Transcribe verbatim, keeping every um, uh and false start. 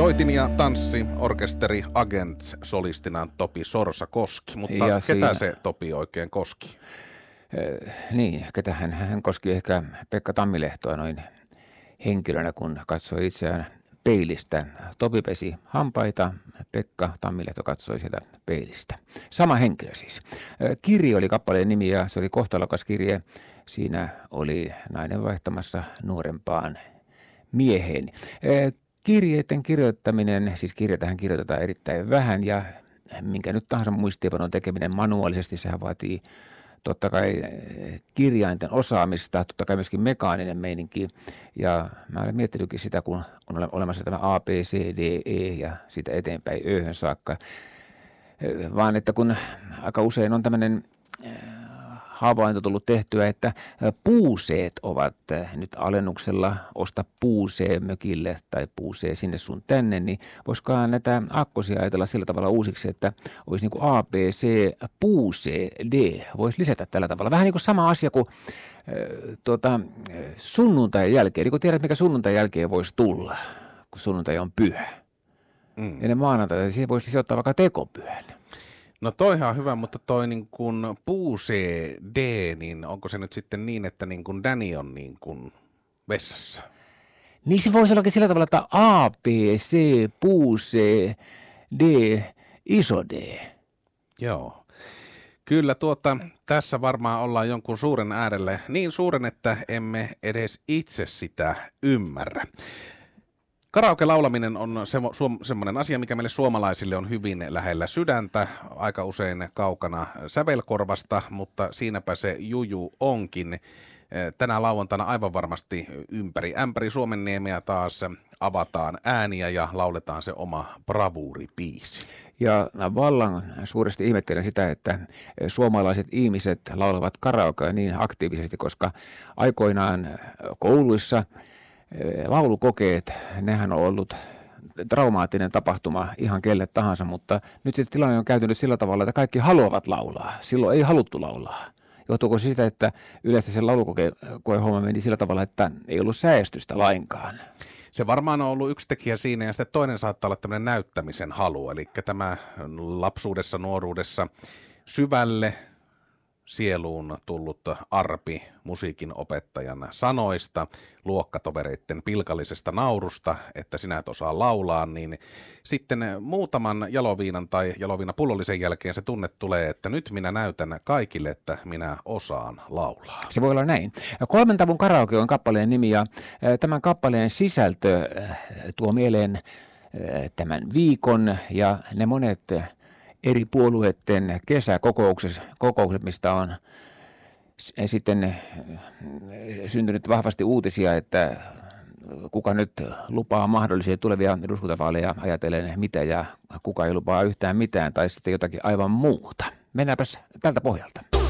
Soitin ja tanssi orkesteri Agents solistina Topi Sorsa-Koski, mutta Ja ketä siinä- se Topi oikein koski? Äh, niin, ketä hän, hän koski ehkä Pekka Tammilehtoa noin henkilönä, kun katsoi itseään peilistä. Topi pesi hampaita, Pekka Tammilehto katsoi sieltä peilistä. Sama henkilö siis. Äh, Kirje oli kappaleen nimi ja se oli kohtalokas kirje. Siinä oli nainen vaihtamassa nuorempaan mieheen. Äh, Kirjeiden kirjoittaminen, siis kirjetähän kirjoitetaan erittäin vähän ja minkä nyt tahansa muistiinpanon tekeminen manuaalisesti, sehän vaatii totta kai kirjainten osaamista, totta kai myöskin mekaaninen meininki. Ja mä olen miettinytkin sitä, kun on olemassa tämä A, B, C, D, E ja siitä eteenpäin Öhön saakka. Vaan että kun aika usein on tämmöinen havainto tullut tehtyä, että puuseet ovat nyt alennuksella, osta puusee mökille tai puusee sinne sun tänne, niin voisikohan näitä akkosia ajatella sillä tavalla uusiksi, että olisi niin kuin A, B, C, puusee, D, voisi lisätä tällä tavalla. Vähän niin kuin sama asia kuin äh, tuota, sunnuntain jälkeen, niin kun tiedät mikä sunnuntain jälkeen voisi tulla, kun sunnuntai on pyhä. Mm. Ennen maanantaita, siihen voisi sijoittaa vaikka tekopyhän. No toihan on hyvä, mutta toi niin kuin puusee D, niin onko se nyt sitten niin, että niin kuin Danny on niin kuin vessassa? Niin se voisi ollakin sillä tavalla, että A, B, C, puu C, D, iso D. Joo. Kyllä tuota, tässä varmaan ollaan jonkun suuren äärelle, niin suuren, että emme edes itse sitä ymmärrä. Karaoke-laulaminen on se, semmoinen asia, mikä meille suomalaisille on hyvin lähellä sydäntä, aika usein kaukana sävelkorvasta, mutta siinäpä se juju onkin. Tänä lauantaina aivan varmasti ympäri ämpäri Suomenniemeä taas avataan ääniä ja lauletaan se oma bravuuribiisi. Ja vallan suuresti ihmettelen sitä, että suomalaiset ihmiset laulavat karaokea niin aktiivisesti, koska aikoinaan kouluissa laulukokeet, nehän on ollut traumaattinen tapahtuma ihan kelle tahansa, mutta nyt sitten tilanne on käytynyt sillä tavalla, että kaikki haluavat laulaa. Silloin ei haluttu laulaa. Johtuuko se sitä, että yleensä se laulukoehomma meni sillä tavalla, että ei ollut säästystä lainkaan? Se varmaan on ollut yksi tekijä siinä, ja sitten toinen saattaa olla tämmöinen näyttämisen halu, eli tämä lapsuudessa, nuoruudessa syvälle sieluun tullut arpi musiikin opettajan sanoista, luokkatovereiden pilkallisesta naurusta, että sinä et osaa laulaa, niin sitten muutaman jaloviinan tai jaloviinapullollisen jälkeen se tunne tulee, että nyt minä näytän kaikille, että minä osaan laulaa. Se voi olla näin. Kolmen tavun karaoke on kappaleen nimi ja tämän kappaleen sisältö tuo mieleen tämän viikon ja ne monet eri puolueiden kesäkokoukset, kokoukset, mistä on sitten syntynyt vahvasti uutisia, että kuka nyt lupaa mahdollisia tulevia eduskuntavaaleja ajatellen mitä ja kuka ei lupaa yhtään mitään tai sitten jotakin aivan muuta. Mennäänpäs tältä pohjalta.